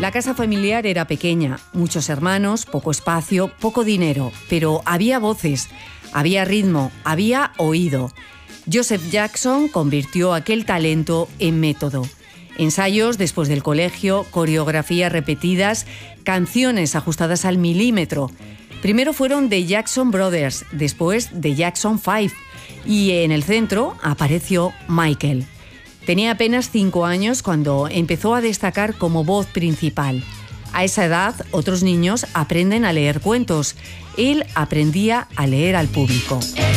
La casa familiar era pequeña, muchos hermanos, poco espacio, poco dinero, pero había voces, había ritmo, había oído. Joseph Jackson convirtió aquel talento en método. Ensayos después del colegio, coreografías repetidas, canciones ajustadas al milímetro. Primero fueron The Jackson Brothers, después The Jackson 5 y en el centro apareció Michael. Tenía apenas 5 años cuando empezó a destacar como voz principal. A esa edad, otros niños aprenden a leer cuentos. Él aprendía a leer al público.